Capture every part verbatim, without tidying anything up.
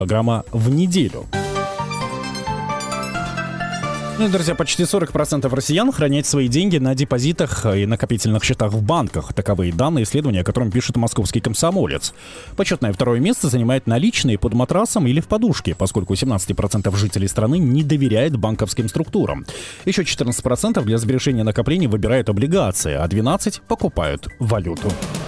килограмма в неделю. Ну и, друзья, почти сорок процентов россиян хранят свои деньги на депозитах и накопительных счетах в банках. Таковы данные исследования, о котором пишет московский «Комсомолец». Почетное второе место занимает наличные под матрасом или в подушке, поскольку семнадцать процентов жителей страны не доверяют банковским структурам. Еще четырнадцать процентов для сбережения накоплений выбирают облигации, а двенадцать процентов покупают валюту.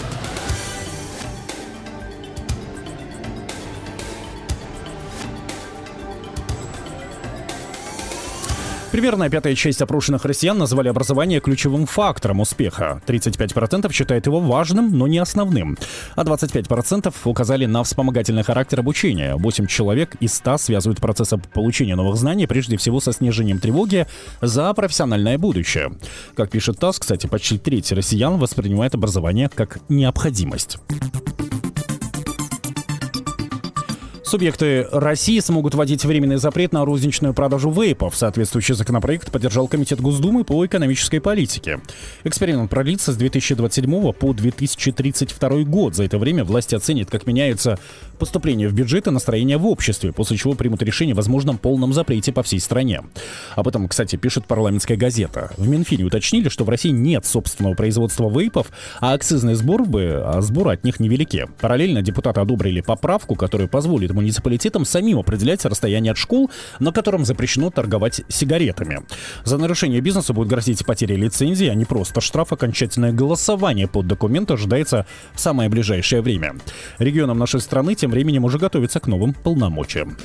Примерно пятая часть опрошенных россиян назвали образование ключевым фактором успеха. тридцать пять процентов считают его важным, но не основным. А двадцать пять процентов указали на вспомогательный характер обучения. восемь человек из ста связывают процесс получения новых знаний прежде всего со снижением тревоги за профессиональное будущее. Как пишет ТАСС, кстати, почти треть россиян воспринимает образование как необходимость. Субъекты России смогут вводить временный запрет на розничную продажу вейпов. Соответствующий законопроект поддержал Комитет Госдумы по экономической политике. Эксперимент продлится с две тысячи двадцать седьмого по две тысячи тридцать второй год. За это время власти оценят, как меняются поступления в бюджет и настроения в обществе, после чего примут решение о возможном полном запрете по всей стране. Об этом, кстати, пишет «Парламентская газета». В Минфине уточнили, что в России нет собственного производства вейпов, а акцизный сбор бы, а сборы от них невелики. Параллельно депутаты одобрили поправку, которая позволит муниципалитетам самим определять расстояние от школ, на котором запрещено торговать сигаретами. За нарушение бизнесу будет грозить потеря лицензии, а не просто штраф. Окончательное голосование под документ ожидается в самое ближайшее время. Регионам нашей страны тем временем уже готовятся к новым полномочиям.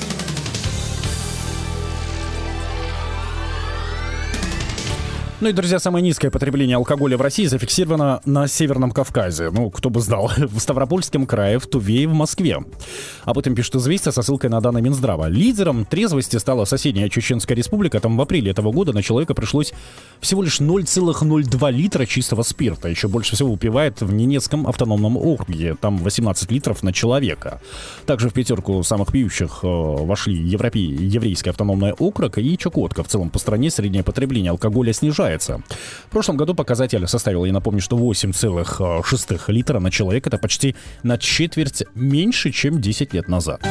Ну и, друзья, самое низкое потребление алкоголя в России зафиксировано на Северном Кавказе. Ну, кто бы знал, в Ставропольском крае, в Туве и в Москве. Об этом пишет «Известия» со ссылкой на данные Минздрава. Лидером трезвости стала соседняя Чеченская республика. Там в апреле этого года на человека пришлось всего лишь ноль целых ноль два литра чистого спирта. Еще больше всего упивает в Ненецком автономном округе. Там восемнадцать литров на человека. Также в пятерку самых пьющих э, вошли Европе... Еврейский автономный округ и Чукотка. В целом по стране среднее потребление алкоголя снижается. В прошлом году показатель составил, я напомню, что восемь целых шесть десятых литра на человека. Это почти на четверть меньше, чем десять лет назад.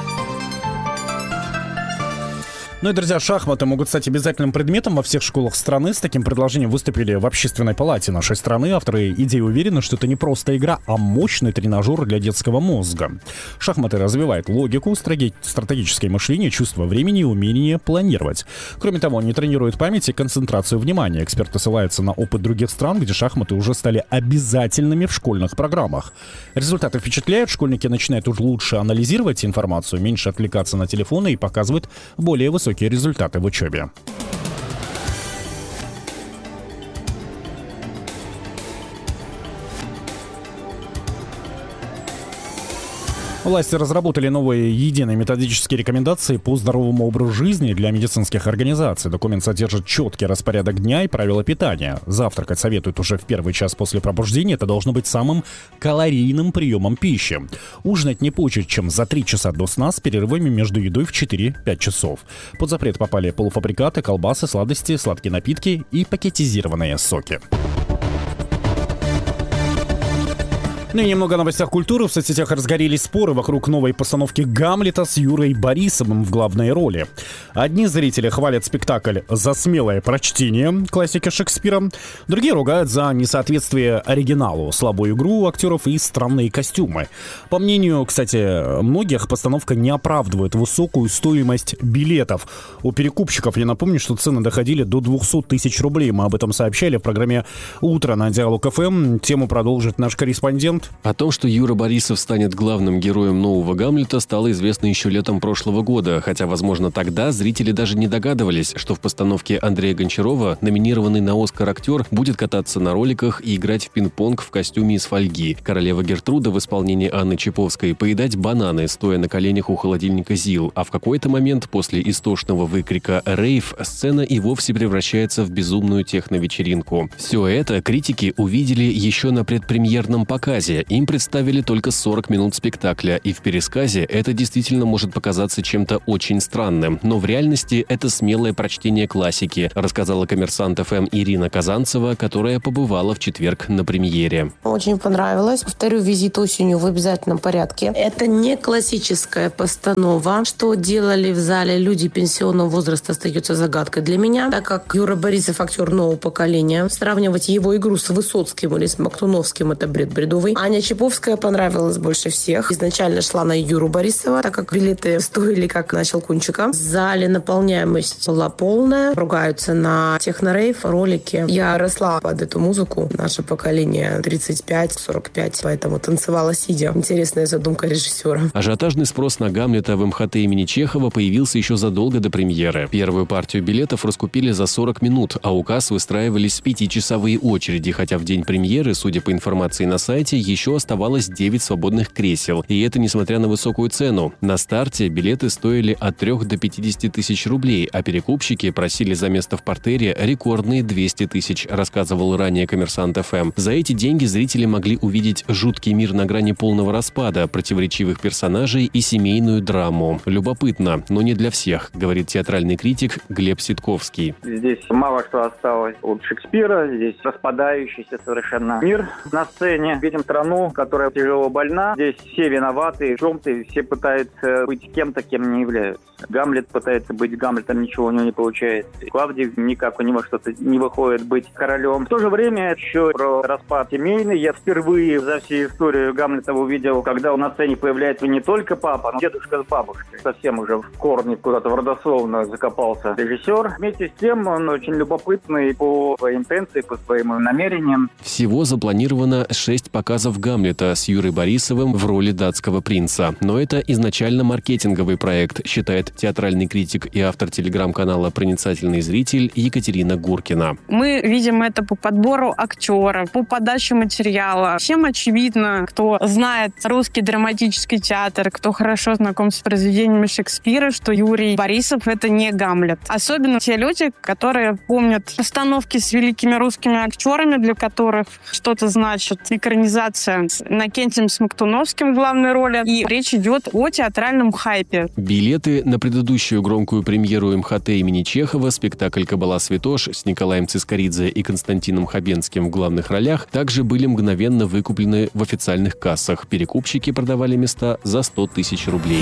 Ну и, друзья, шахматы могут стать обязательным предметом во всех школах страны. С таким предложением выступили в Общественной палате нашей страны. Авторы идеи уверены, что это не просто игра, а мощный тренажер для детского мозга. Шахматы развивают логику, стратегическое мышление, чувство времени и умение планировать. Кроме того, они тренируют память и концентрацию внимания. Эксперты ссылаются на опыт других стран, где шахматы уже стали обязательными в школьных программах. Результаты впечатляют. Школьники начинают уже лучше анализировать информацию, меньше отвлекаться на телефоны и показывают более высокие высокие результаты в учебе. Власти разработали новые единые методические рекомендации по здоровому образу жизни для медицинских организаций. Документ содержит четкий распорядок дня и правила питания. Завтракать советуют уже в первый час после пробуждения. Это должно быть самым калорийным приемом пищи. Ужинать не позже, чем за три часа до сна с перерывами между едой в четыре-пять часов. Под запрет попали полуфабрикаты, колбасы, сладости, сладкие напитки и пакетизированные соки. Ну и немного о новостях культуры. В соцсетях разгорелись споры вокруг новой постановки «Гамлета» с Юрой Борисовым в главной роли. Одни зрители хвалят спектакль за смелое прочтение классики Шекспира, другие ругают за несоответствие оригиналу, слабую игру актеров и странные костюмы. По мнению, кстати, многих, постановка не оправдывает высокую стоимость билетов. У перекупщиков, я напомню, что цены доходили до двести тысяч рублей. Мы об этом сообщали в программе «Утро» на Диалог ФМ. Тему продолжит наш корреспондент. О том, что Юра Борисов станет главным героем нового «Гамлета», стало известно еще летом прошлого года, хотя, возможно, тогда зрители даже не догадывались, что в постановке Андрея Гончарова номинированный на «Оскар» актер будет кататься на роликах и играть в пинг-понг в костюме из фольги. Королева Гертруда в исполнении Анны Чиповской поедать бананы, стоя на коленях у холодильника ЗИЛ, а в какой-то момент после истошного выкрика «Рейв» сцена и вовсе превращается в безумную техно-вечеринку. Все это критики увидели еще на предпремьерном показе. театре им представили только сорок минут спектакля, и в пересказе это действительно может показаться чем-то очень странным, но в реальности это смелое прочтение классики, рассказала «Коммерсант ФМ» Ирина Казанцева, которая побывала в четверг на премьере. Очень понравилось. Повторю, визит осенью в обязательном порядке. Это не классическая постанова. Что делали в зале люди пенсионного возраста, остается загадкой для меня, так как Юра Борисов актер нового поколения. Сравнивать его игру с Высоцким или с Мактуновским — это бред бредовый. Аня Чаповская понравилась больше всех. Изначально шла на Юру Борисова, так как билеты стоили как на Щелкунчика. В зале наполняемость была полная. Ругаются на техно-рейв, ролики. Я росла под эту музыку. Наше поколение тридцать пять сорок пять, поэтому танцевала сидя. Интересная задумка режиссера. Ажиотажный спрос на Гамлета в эм ха тэ имени Чехова появился еще задолго до премьеры. Первую партию билетов раскупили за сорок минут, а у касс выстраивались пятичасовые очереди, хотя в день премьеры, судя по информации на сайте, еще оставалось девять свободных кресел. И это несмотря на высокую цену. На старте билеты стоили от трёх до пятидесяти тысяч рублей, а перекупщики просили за место в партере рекордные двести тысяч, рассказывал ранее «Коммерсант ФМ». За эти деньги зрители могли увидеть жуткий мир на грани полного распада, противоречивых персонажей и семейную драму. Любопытно, но не для всех, говорит театральный критик Глеб Ситковский. Здесь мало что осталось от Шекспира, здесь распадающийся совершенно мир на сцене. Видим страну, которая тяжело больна. Здесь все виноваты в чем-то, все пытаются быть кем-то, кем не являются. Гамлет пытается быть Гамлетом, ничего у него не получается. Клавдий никак у него что-то не выходит быть королем. В то же время еще про распад семейный. Я впервые за всю историю Гамлета увидел, когда на сцене появляется не только папа, но дедушка с бабушкой. Совсем уже в корне куда-то в родословно закопался режиссер. Вместе с тем он очень любопытный по своей интенции, по своим намерениям. Всего запланировано шесть показов Гамлета с Юрой Борисовым в роли датского принца. Но это изначально маркетинговый проект, считает театральный критик и автор телеграм-канала «Проницательный зритель» Екатерина Гуркина. Мы видим это по подбору актеров, по подаче материала. Всем очевидно, кто знает русский драматический театр, кто хорошо знаком с произведениями Шекспира, что Юрий Борисов — это не Гамлет. Особенно те люди, которые помнят постановки с великими русскими актерами, для которых что-то значит экранизация с Иннокентием Смоктуновским в главной роли. И речь идет о театральном хайпе. Билеты на предыдущую громкую премьеру эм ха тэ имени Чехова, спектакль «Кабала Святош» с Николаем Цискоридзе и Константином Хабенским в главных ролях, также были мгновенно выкуплены в официальных кассах. Перекупщики продавали места за сто тысяч рублей.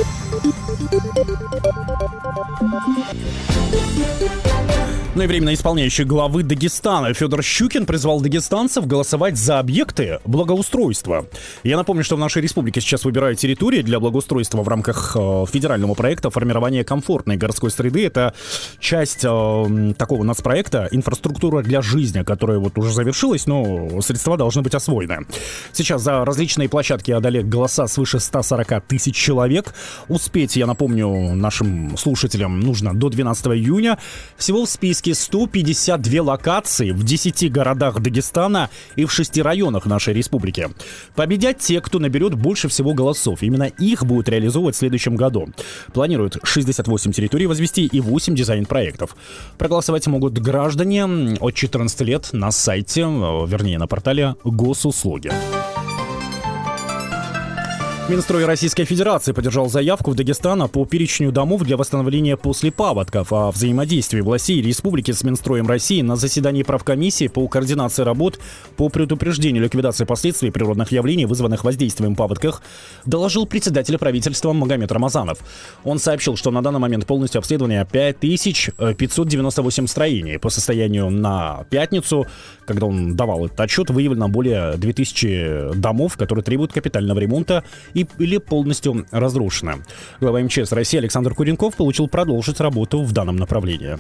Ну и временно исполняющий главы Дагестана Федор Щукин призвал дагестанцев голосовать за объекты благоустройства. Я напомню, что в нашей республике сейчас выбирают территории для благоустройства в рамках э, федерального проекта формирования комфортной городской среды. Это часть э, такого нацпроекта «Инфраструктура для жизни», которая вот уже завершилась, но средства должны быть освоены. Сейчас за различные площадки отдали голоса свыше ста сорока тысяч человек. Успеть, я напомню, нашим слушателям нужно до двенадцатого июня. Всего в списке сто пятьдесят две локации в десяти городах Дагестана и в шести районах нашей республики. Победят те, кто наберет больше всего голосов. Именно их будут реализовывать в следующем году. Планируют шестьдесят восемь территорий возвести и восемь дизайн-проектов. Проголосовать могут граждане от четырнадцати лет на сайте, вернее на портале Госуслуги. Минстрой Российской Федерации поддержал заявку в Дагестана по перечню домов для восстановления после паводков. О взаимодействии властей республики с Минстроем России на заседании правкомиссии по координации работ по предупреждению и ликвидации последствий природных явлений, вызванных воздействием паводков, доложил председатель правительства Магомед Рамазанов. Он сообщил, что на данный момент полностью обследовано пять тысяч пятьсот девяносто восемь строений. По состоянию на пятницу, когда он давал этот отчет, выявлено более две тысячи домов, которые требуют капитального ремонта и, или полностью разрушены. Глава эм че эс России Александр Куренков получил продолжить работу в данном направлении.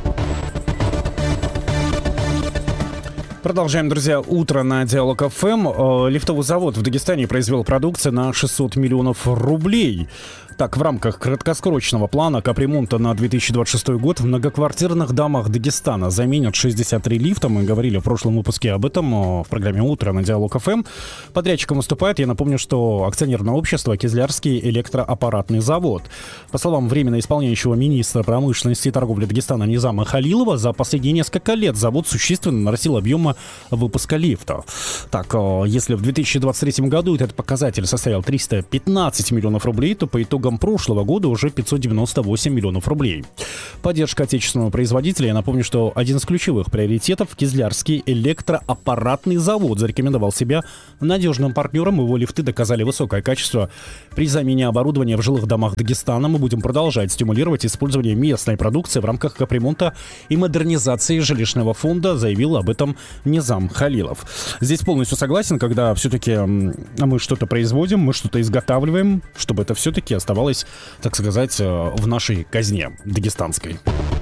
Продолжаем, друзья, утро на Диалог эф эм. Лифтовый завод в Дагестане произвел продукцию на шестьсот миллионов рублей. Так, в рамках краткосрочного плана капремонта на две тысячи двадцать шестой год в многоквартирных домах Дагестана заменят шестьдесят три лифта. Мы говорили в прошлом выпуске об этом в программе «Утро» на Диалог эф эм. Подрядчиком выступает, я напомню, что акционерное общество «Кизлярский электроаппаратный завод». По словам временно исполняющего министра промышленности и торговли Дагестана Низама Халилова, за последние несколько лет завод существенно нарастил объемы выпуска лифта. Так, если в две тысячи двадцать третьем году этот показатель составил триста пятнадцать миллионов рублей, то по итогам прошлого года уже пятьсот девяносто восемь миллионов рублей. Поддержка отечественного производителя. Я напомню, что один из ключевых приоритетов — Кизлярский электроаппаратный завод зарекомендовал себя надежным партнером. Его лифты доказали высокое качество при замене оборудования в жилых домах Дагестана. Мы будем продолжать стимулировать использование местной продукции в рамках капремонта и модернизации жилищного фонда, заявил об этом Низам Халилов. Здесь полностью согласен, когда все-таки мы что-то производим, мы что-то изготавливаем, чтобы это все-таки оставалось, так сказать, в нашей казне дагестанской.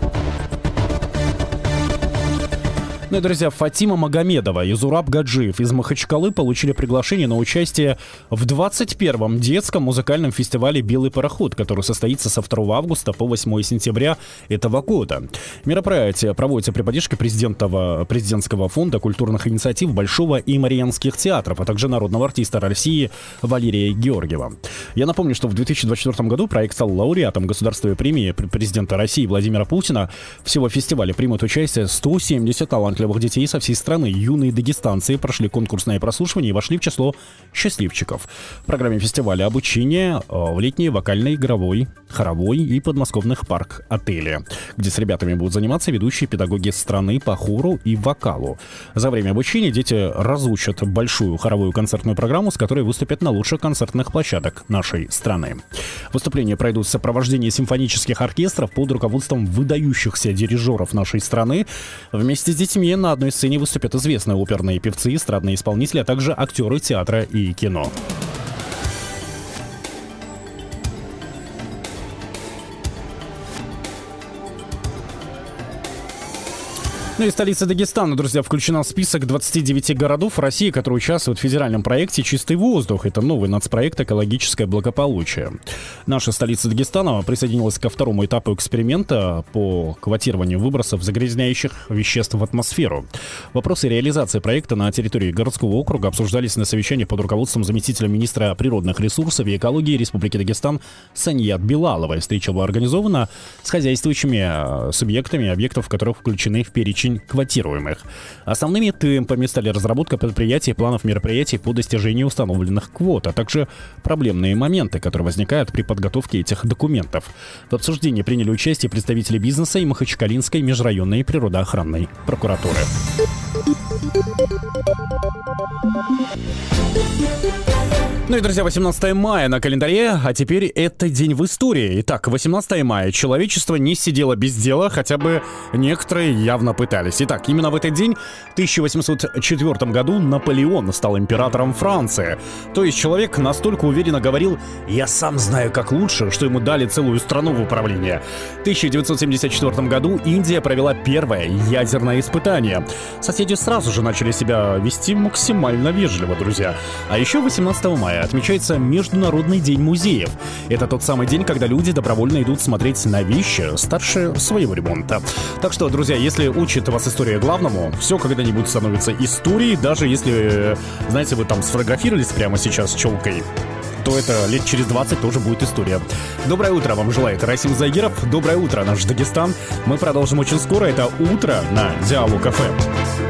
Ну и, друзья, Фатима Магомедова и Зураб Гаджиев из Махачкалы получили приглашение на участие в двадцать первом детском музыкальном фестивале «Белый пароход», который состоится со второго августа по восьмое сентября этого года. Мероприятие проводится при поддержке президентского фонда культурных инициатив Большого и Мариинских театров, а также народного артиста России Валерия Георгиева. Я напомню, что в две тысячи двадцать четвёртом году проект стал лауреатом государственной премии президента России Владимира Путина. Всего в фестивале примут участие сто семьдесят талантливых детей со всей страны. Юные дагестанцы прошли конкурсное прослушивание и вошли в число счастливчиков. В программе фестиваля обучение в летней вокальной, игровой, хоровой и подмосковных парк-отеле, где с ребятами будут заниматься ведущие педагоги страны по хору и вокалу. За время обучения дети разучат большую хоровую концертную программу, с которой выступят на лучших концертных площадок нашей страны. Выступления пройдут в сопровождении симфонических оркестров под руководством выдающихся дирижеров нашей страны. Вместе с детьми на одной сцене выступят известные оперные певцы, эстрадные исполнители, а также актеры театра и кино. Ну и столица Дагестана, друзья, включена в список двадцати девяти городов России, которые участвуют в федеральном проекте «Чистый воздух». Это новый нацпроект «Экологическое благополучие». Наша столица Дагестана присоединилась ко второму этапу эксперимента по квотированию выбросов загрязняющих веществ в атмосферу. Вопросы реализации проекта на территории городского округа обсуждались на совещании под руководством заместителя министра природных ресурсов и экологии Республики Дагестан Саньят Билаловой. Встреча была организована с хозяйствующими субъектами объектов, которых включены в перечень квотируемых. Основными темпами стали разработка предприятий и планов мероприятий по достижению установленных квот, а также проблемные моменты, которые возникают при подготовке этих документов. В обсуждении приняли участие представители бизнеса и Махачкалинской межрайонной природоохранной прокуратуры. Ну и, друзья, восемнадцатое мая на календаре, а теперь это день в истории. Итак, восемнадцатое мая. Человечество не сидело без дела, хотя бы некоторые явно пытались. Итак, именно в этот день, в тысяча восемьсот четвёртом году, Наполеон стал императором Франции. То есть человек настолько уверенно говорил: «Я сам знаю, как лучше», что ему дали целую страну в управление. В тысяча девятьсот семьдесят четвёртом году Индия провела первое ядерное испытание. Соседи сразу же начали себя вести максимально вежливо, друзья. А еще восемнадцатого мая отмечается Международный день музеев. Это тот самый день, когда люди добровольно идут смотреть на вещи старше своего ремонта. Так что, друзья, если учит вас история главному, все когда-нибудь становится историей, даже если, знаете, вы там сфотографировались прямо сейчас с челкой, то это лет через двадцать тоже будет история. Доброе утро вам желает Расим Загиров. Доброе утро, наш Дагестан. Мы продолжим очень скоро. Это «Утро» на Диалог эф эм.